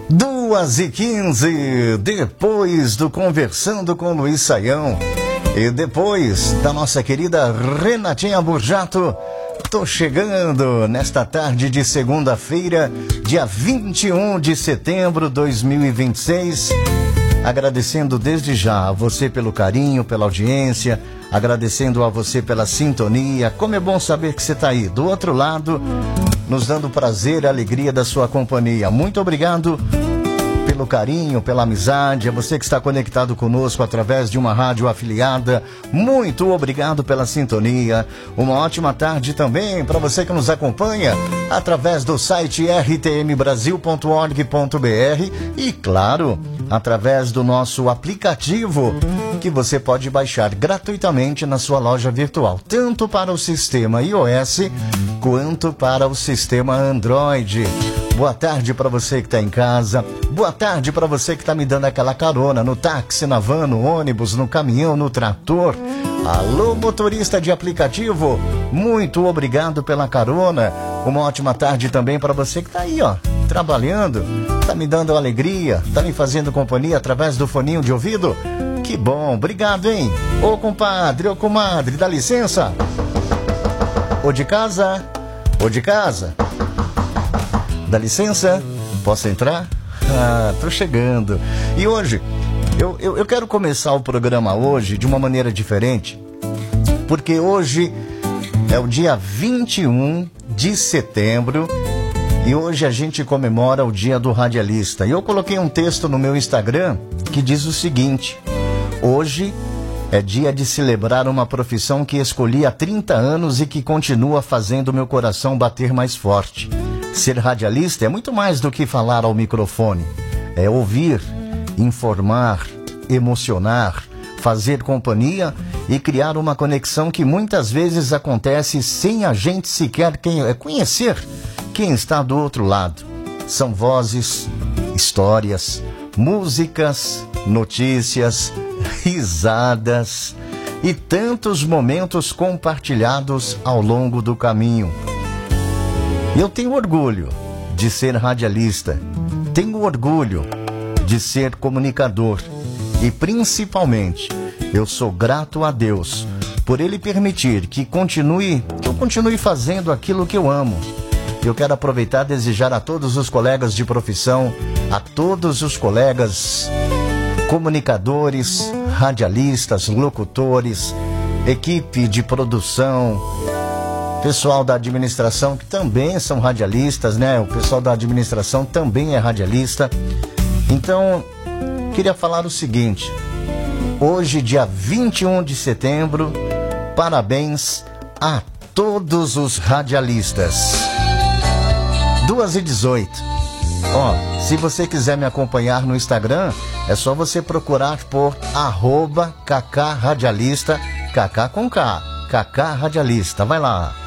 2h15, depois do Conversando com Luiz Saião e depois da nossa querida Renatinha Burjato, tô chegando nesta tarde de segunda-feira, dia 21 de setembro de 2026, agradecendo desde já a você pelo carinho, pela audiência, agradecendo a você pela sintonia. Como é bom saber que você está aí do outro lado, nos dando prazer e alegria da sua companhia. Muito obrigado pelo carinho, pela amizade, a você que está conectado conosco através de uma rádio afiliada, muito obrigado pela sintonia. Uma ótima tarde também para você que nos acompanha através do site rtmbrasil.org.br e, claro, através do nosso aplicativo que você pode baixar gratuitamente na sua loja virtual, tanto para o sistema iOS quanto para o sistema Android. Boa tarde para você que está em casa. Boa tarde para você que está me dando aquela carona no táxi, na van, no ônibus, no caminhão, no trator. Alô, motorista de aplicativo, muito obrigado pela carona. Uma ótima tarde também para você que está aí, ó, trabalhando, está me dando alegria, está me fazendo companhia através do foninho de ouvido. Que bom, obrigado, hein? Ô compadre, ô comadre, dá licença. Ô de casa, ô de casa. Dá licença? Posso entrar? Ah, tô chegando. E hoje, eu quero começar o programa hoje de uma maneira diferente, porque hoje é o dia 21 de setembro e hoje a gente comemora o Dia do Radialista. E eu coloquei um texto no meu Instagram que diz o seguinte: hoje é dia de celebrar uma profissão que escolhi há 30 anos e que continua fazendo meu coração bater mais forte. Ser radialista é muito mais do que falar ao microfone. É ouvir, informar, emocionar, fazer companhia e criar uma conexão que muitas vezes acontece sem a gente sequer conhecer quem está do outro lado. São vozes, histórias, músicas, notícias, risadas e tantos momentos compartilhados ao longo do caminho. Eu tenho orgulho de ser radialista, tenho orgulho de ser comunicador e, principalmente, eu sou grato a Deus por Ele permitir que eu continue fazendo aquilo que eu amo. Eu quero aproveitar e desejar a todos os colegas de profissão, a todos os colegas comunicadores, radialistas, locutores, equipe de produção, pessoal da administração que também são radialistas, né? O pessoal da administração também é radialista. Então, queria falar o seguinte: hoje, dia 21 de setembro, parabéns a todos os radialistas. 2h18. Ó, se você quiser me acompanhar no Instagram, é só você procurar por @kakradialista, Kaká com K, Kaká Radialista. Vai lá.